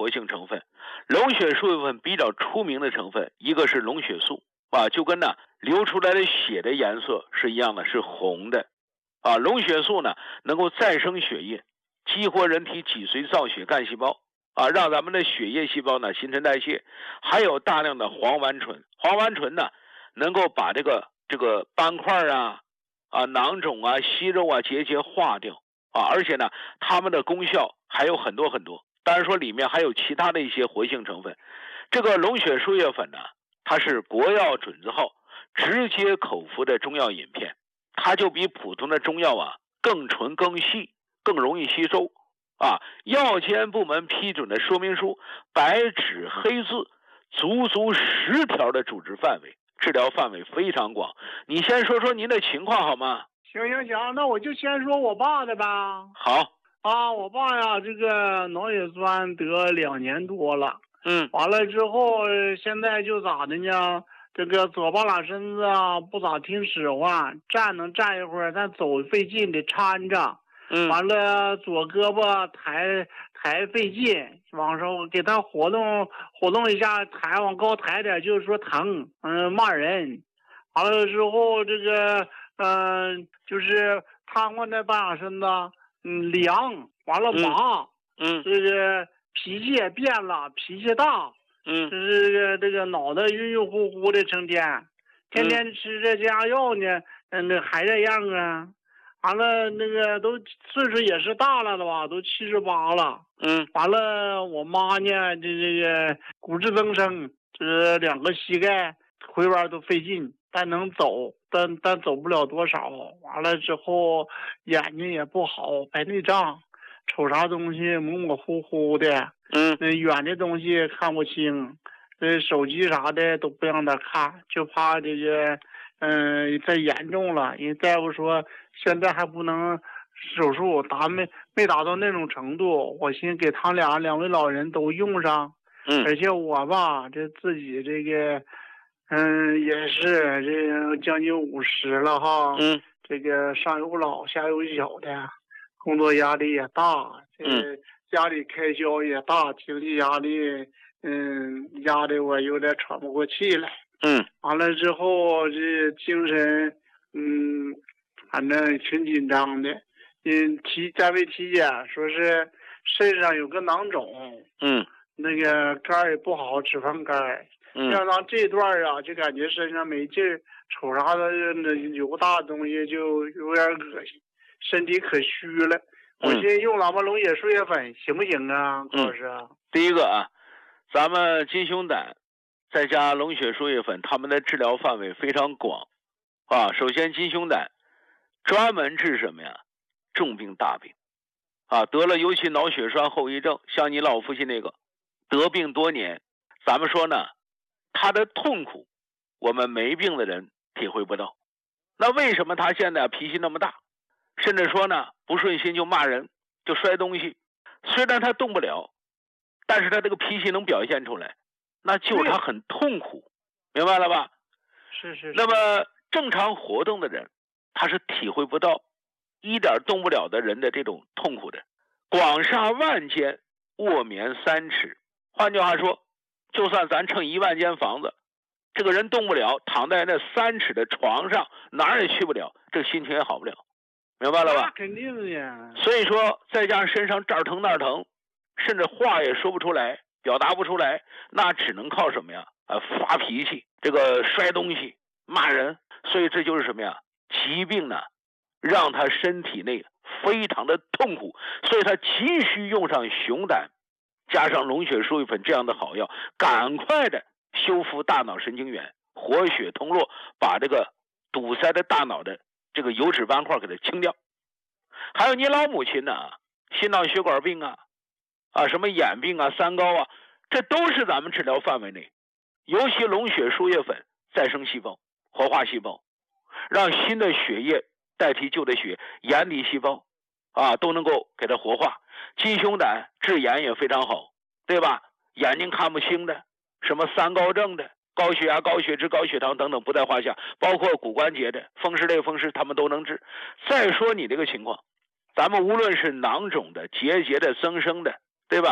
活性成分。龙血树叶粉比较出名的成分，一个是龙血素啊，就跟流出来的血的颜色是一样的，是红的啊。龙血素呢能够再生血液，激活人体脊髓造血干细胞啊，让咱们的血液细胞呢新陈代谢。还有大量的黄烷醇，黄烷醇呢能够把这个斑块啊、囊肿啊、息肉啊、结节化掉啊，而且呢它们的功效还有很多很多。当然说里面还有其他的一些活性成分。这个龙血树叶粉呢，它是国药准字号直接口服的中药饮片，它就比普通的中药更纯更细，更容易吸收啊。药监部门批准的说明书，白纸黑字，足10条的主治范围，治疗范围非常广。你先说说您的情况好吗？ 行，那我就先说我爸的吧。 好啊，我爸呀，这个脑血栓得2年多了。完了之后，现在就咋的呢？这个左半拉身子不咋听使唤，站能站一会儿，但走费劲，得搀着。完了左胳膊抬费劲，往上给他活动一下，往高抬点，就是说疼，骂人。完了之后，这个就是瘫痪在半拉身子。凉，完了麻，这个脾气也变了，脾气大，这个脑袋晕乎乎的，成天吃这家药呢，那还这样啊。完了那个都岁数也是大了的吧，都78了。完了我妈呢，这个骨质增生，这2个膝盖回弯都费劲，但能走。但走不了多少。完了之后眼睛也不好，白内障，瞅啥东西模模糊糊的。远的东西看不清，手机啥的都不让他看，就怕这个再严重了。人大夫说现在还不能手术，没达到那种程度。我寻思给他两位老人都用上。而且我吧，这自己这个也是这将近50了哈。这个上有老下有小的，工作压力也大，这个家里开销也大，经济压力压得我有点喘不过气来。完了之后这精神反正挺紧张的。单位体检说是肾上有个囊肿。那个肝也不好，脂肪肝。像咱这段就感觉身上没劲儿，瞅啥的油大的东西就有点恶心，身体可虚了。我现在用咱们龙血树叶粉行不行啊，高老师？ 第一个咱们金胸胆再加龙血树叶粉，他们的治疗范围非常广首先金胸胆专门治什么呀？重病大病得了尤其脑血栓后遗症，像你老父亲那个得病多年，咱们说呢他的痛苦我们没病的人体会不到。那为什么他现在脾气那么大，甚至说呢不顺心就骂人，就摔东西？虽然他动不了，但是他这个脾气能表现出来，那就是他很痛苦，明白了吧？ 是。 那么正常活动的人，他是体会不到一点动不了的人的这种痛苦的。广厦万间，卧眠3尺。换句话说，就算咱乘1万间房子，这个人动不了，躺在那3尺的床上，哪儿也去不了，这个心情也好不了，明白了吧？ 那肯定呀。 所以说再加上身上这儿疼那儿疼，甚至话也说不出来，表达不出来，那只能靠什么呀？发脾气，这个摔东西，骂人。所以这就是什么呀？疾病呢让他身体内非常的痛苦，所以他急需用上熊胆加上龙血树叶粉这样的好药，赶快的修复大脑神经元，活血通络，把这个堵塞的大脑的这个油脂斑块给它清掉。还有你老母亲呢，心脑血管病什么眼病三高这都是咱们治疗范围内。尤其龙血树叶粉再生细胞，活化细胞，让新的血液代替旧的血，眼底细胞都能够给它活化。金胸胆治眼也非常好，对吧？眼睛看不清的，什么三高症的，高血压、高血脂、高血糖等等不在话下，包括骨关节的风湿类风湿他们都能治。再说你这个情况，咱们无论是囊肿的、结节的、增生的，对吧？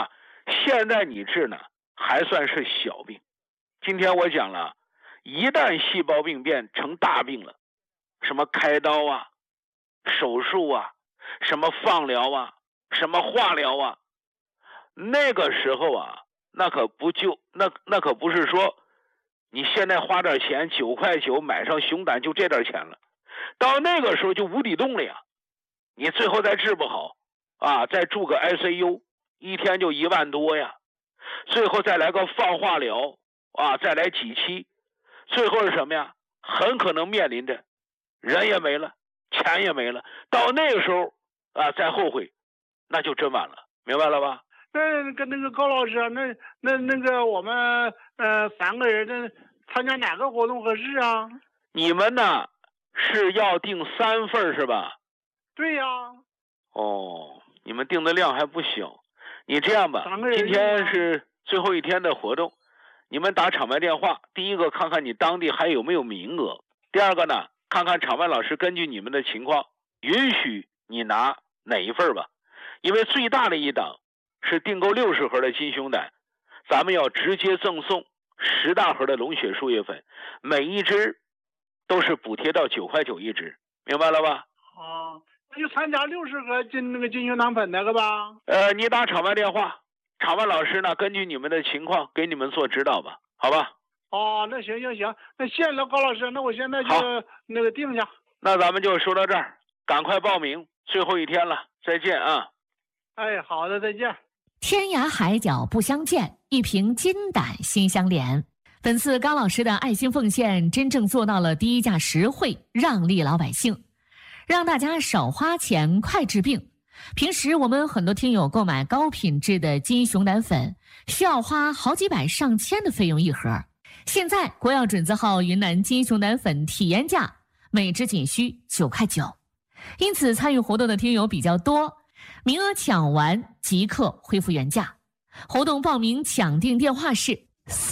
现在你治呢还算是小病。今天我讲了，一旦细胞病变成大病了，什么开刀啊、手术啊、什么放疗啊、什么化疗啊，那个时候啊，那可不是说你现在花点钱9.9块买上熊胆就这点钱了，到那个时候就无底洞了呀。你最后再治不好啊，再住个 ICU， 一天就1万多呀。最后再来个放化疗啊，再来几期，最后是什么呀？很可能面临着人也没了，钱也没了。到那个时候啊，再后悔，那就真晚了，明白了吧？ 那跟那个高老师，那个我们3个人参加哪个活动合适啊？ 你们呢是要订3份是吧？ 对呀。 哦，你们订的量还不小。你这样吧，今天是最后一天的活动，你们打场外电话，第一个看看你当地还有没有名额，第二个呢，看看场外老师根据你们的情况允许你拿哪一份吧。因为最大的一档是订购60盒的金熊胆，咱们要直接赠送10大盒的龙血树叶粉，每一支都是补贴到9.9块一支，明白了吧？ 啊，那就参加60盒金熊胆粉那个吧。 你打场外电话，场外老师呢根据你们的情况给你们做指导吧，好吧？ 哦，那行，那谢谢了高老师，那我现在就那个定下。 那咱们就说到这儿，赶快报名，最后一天了，再见啊！ 哎，好的，再见。 天涯海角不相见，一瓶金胆心相连。本次高老师的爱心奉献，真正做到了低价实惠，让利老百姓，让大家少花钱，快治病。平时我们很多听友购买高品质的金熊胆粉，需要花好几百上千的费用一盒。现在国药准字号云南金熊胆粉体验价每支仅需9.9块，因此参与活动的听友比较多，名额抢完即刻恢复原价。活动报名抢订电话是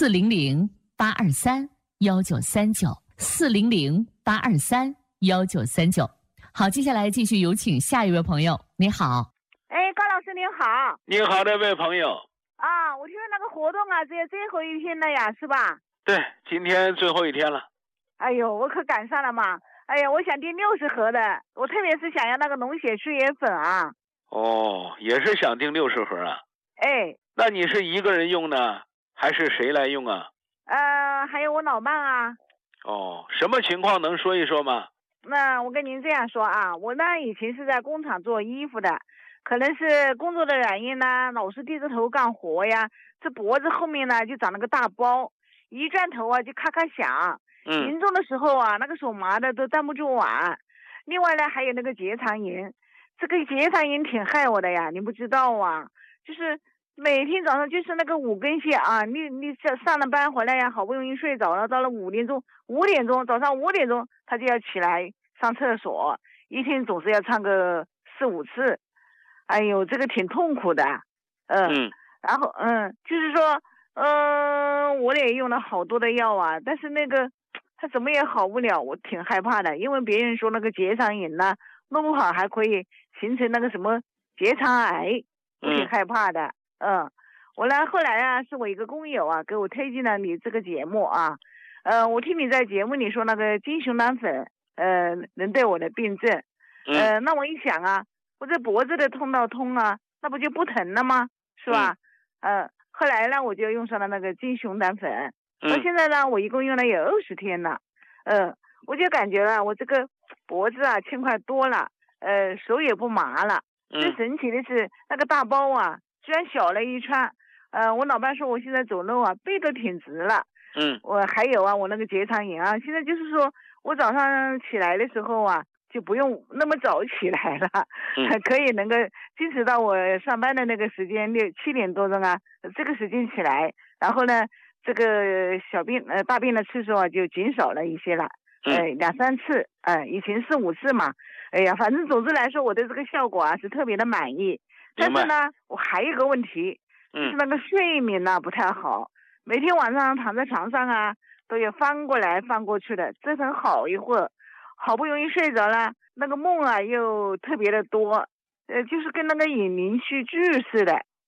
400-823-1939，400-823-1939。好，接下来继续有请下一位朋友。你好。 哎，高老师您好。 你好，这位朋友。 啊，我听说那个活动啊，只有最后一天了呀，是吧？ 对，今天最后一天了。 哎呦，我可赶上了嘛！哎呀，我想订60盒的，我特别是想要那个龙血树叶粉啊。 哦，也是想订60盒啊？ 哎。 那你是一个人用呢，还是谁来用啊？ 还有我老伴啊。 哦，什么情况能说一说吗？ 那我跟您这样说啊，我呢以前是在工厂做衣服的，可能是工作的原因呢，老是低着头干活呀，这脖子后面呢就长了个大包，一转头啊就咔咔响，严重的时候啊那个手麻的都站不住碗。另外呢还有那个结肠炎，这个结肠炎挺害我的呀，你不知道啊，就是每天早上就是那个5根线啊，你上了班回来呀，好不容易睡着了，到了5点钟，早上5点钟他就要起来上厕所，一天总是要上个4、5次，哎呦，这个挺痛苦的，然后就是说，我也用了好多的药啊，但是那个他怎么也好不了，我挺害怕的，因为别人说那个结肠炎呢，弄不好还可以形成那个什么结肠癌，我挺害怕的。我呢后来啊是我一个工友啊给我推荐了你这个节目啊，我听你在节目里说那个金熊胆粉能对我的病症，那我一想啊，我这脖子的通道通啊，那不就不疼了吗？是吧？后来呢我就用上了那个金熊胆粉，到现在呢我一共用了有20天了，我就感觉了我这个脖子啊轻快多了，手也不麻了。最神奇的是那个大包啊居然小了一圈，我老伴说我现在走路啊背都挺直了。我还有啊，我那个结肠炎啊，现在就是说我早上起来的时候啊就不用那么早起来了，可以能够坚持到我上班的那个时间7点多钟啊，这个时间起来，然后呢这个大便的次数啊就减少了一些了，2、3次，以前4、5次嘛，哎呀，反正总之来说我对这个效果啊是特别的满意。但是呢我还有一个问题，就是那个睡眠呢不太好，每天晚上躺在床上啊都要翻过来翻过去的，折腾好一会儿，好不容易睡着了，那个梦啊又特别的多，就是跟那个演连续剧似的，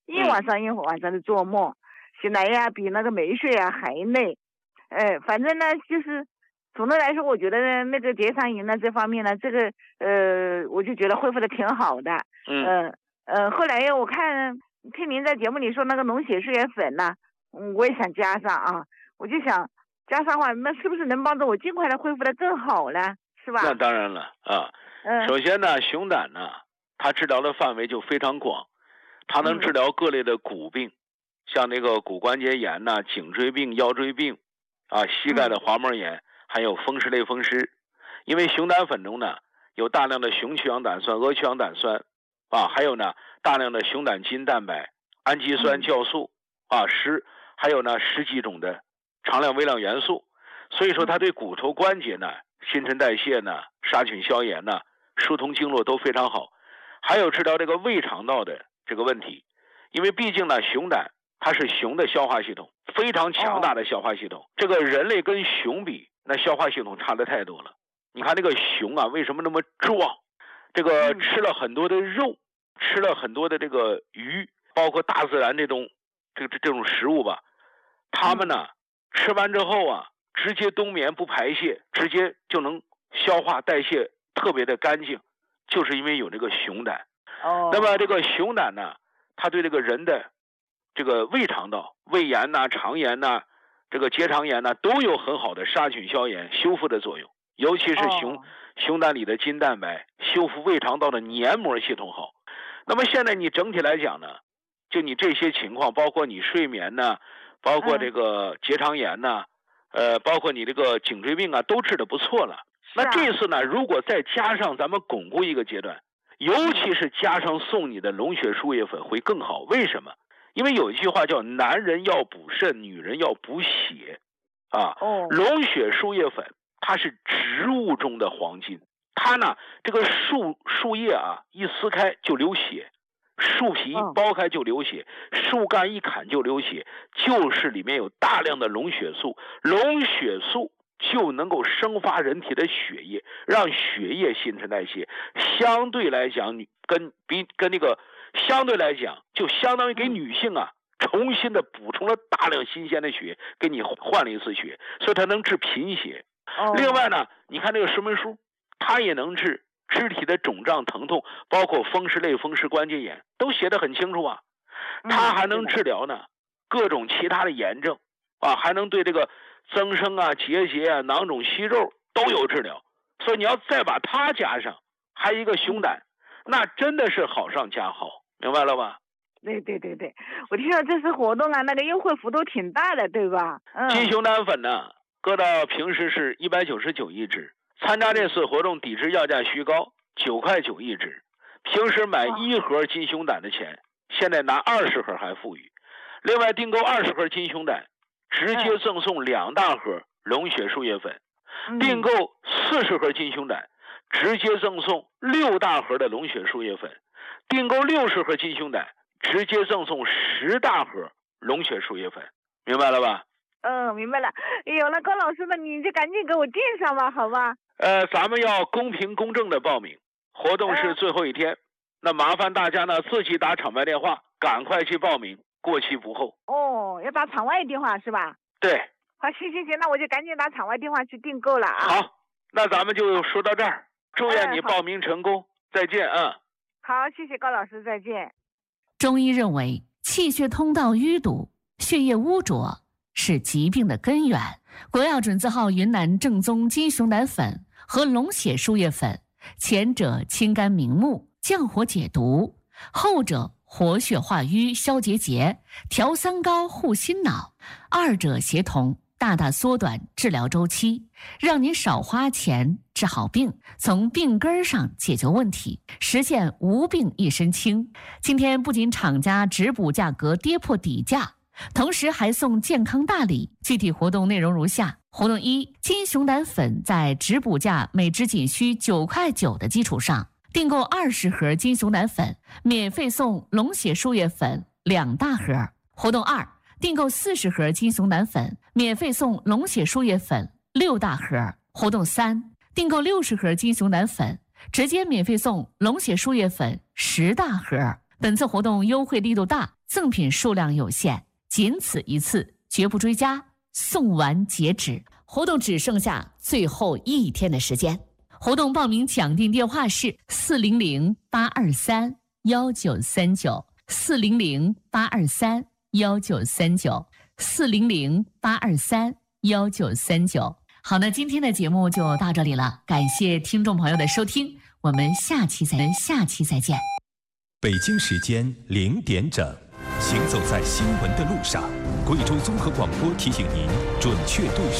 一晚上一晚上的做梦，醒来呀比那个没睡啊还累。反正呢就是总的来说，我觉得呢那个结肠炎呢这方面呢，这个我就觉得恢复的挺好的。后来我听您在节目里说那个龙血树叶粉呢，我也想加上啊，我就想加上的话，那是不是能帮助我尽快的恢复的更好呢？是吧？ 那当然了啊。首先呢，熊胆呢，它治疗的范围就非常广，它能治疗各类的骨病，像那个骨关节炎呐、颈椎病、腰椎病啊、膝盖的滑膜炎，还有风湿类风湿。因为熊胆粉中呢有大量的雄曲氧胆酸、鹅曲氧胆酸啊，还有呢大量的熊胆基因蛋白、氨基酸、酵素啊，还有呢10几种的常量微量元素。所以说它对骨头关节呢、新陈代谢呢、杀菌消炎呢、疏通经络都非常好。还有治疗这个胃肠道的这个问题，因为毕竟呢熊胆它是熊的消化系统，非常强大的消化系统。这个人类跟熊比，那消化系统差的太多了。你看那个熊啊，为什么那么壮？这个吃了很多的肉，吃了很多的这个鱼，包括大自然这种食物吧，他们呢吃完之后啊，直接冬眠不排泄，直接就能消化代谢特别的干净，就是因为有这个熊胆。那么这个熊胆呢，它对这个人的这个胃肠道、胃炎呐、肠炎呐、这个结肠炎呐，都有很好的杀菌消炎、修复的作用。尤其是熊胆里的筋蛋白修复胃肠道的黏膜系统好。那么现在你整体来讲呢，就你这些情况，包括你睡眠呢，包括这个结肠炎呢，包括你这个颈椎病啊，都治得不错了。那这次呢，如果再加上咱们巩固一个阶段，尤其是加上送你的龙血树叶粉会更好。为什么？因为有一句话叫男人要补肾，女人要补血啊。龙血树叶粉它是植物中的黄金，它呢这个树叶啊一撕开就流血，树皮剥开就流血，树干一砍就流血，就是里面有大量的龙血素。龙血素就能够生发人体的血液，让血液新陈代谢，相对来讲跟那个相对来讲就相当于给女性啊重新的补充了大量新鲜的血，给你换了一次血，所以它能治贫血。另外呢，你看这个说明书，它也能治肢体的肿胀疼痛，包括风湿类风湿关节炎，都写得很清楚啊。它还能治疗呢各种其他的炎症啊，还能对这个增生啊、结节啊、囊肿息肉都有治疗。所以你要再把它加上，还有一个熊胆，那真的是好上加好，明白了吧？ 对，我听说这次活动啊，那个优惠幅度挺大的，对吧？ 金熊胆粉呢，搁到平时是199一支，参加这次活动抵制要价虚高，9块9一支。平时买1盒金熊胆的钱，现在拿20盒还富裕。另外订购20盒金熊胆，直接赠送2大盒龙血树叶粉。订购40盒金熊胆，直接赠送6大盒的龙血树叶粉。订购60盒金熊胆，直接赠送10大盒龙血树叶粉。明白了吧？ 明白了。有了高老师的，你就赶紧给我订上吧，好吧？ 咱们要公平公正的报名，活动是最后一天，那麻烦大家呢自己打场外电话，赶快去报名，过期不候。 要打场外电话是吧？ 对。 好，行，那我就赶紧打场外电话去订购了啊。 好，那咱们就说到这儿，祝愿你报名成功，再见啊。 好，谢谢高老师，再见。 中医认为，气血通道淤堵、血液污浊是疾病的根源。国药准字号云南正宗金熊胆粉和龙血树叶粉，前者清肝明目、降火解毒，后者活血化瘀、消结节、调三高、护心脑，二者协同，大大缩短治疗周期，让您少花钱治好病，从病根上解决问题，实现无病一身轻。今天不仅厂家直补价格跌破底价，同时还送健康大礼。具体活动内容如下：活动1，金熊胆粉在直补价每支仅需9块9的基础上，订购20盒金熊胆粉，免费送龙血树叶粉2大盒。活动2，订购40盒金熊胆粉，免费送龙血树叶粉6大盒。活动3，订购60盒金熊胆粉，直接免费送龙血树叶粉10大盒。本次活动优惠力度大， 赠品数量有限，仅此一次，绝不追加，送完截止。活动只剩下最后1天的时间。活动报名抢订电话是400-823-1939，400-823-1939，400-823-1939。好，那今天的节目就到这里了，感谢听众朋友的收听，我们下期再见。 北京时间0点整，行走在新闻的路上，贵州综合广播提醒您准确对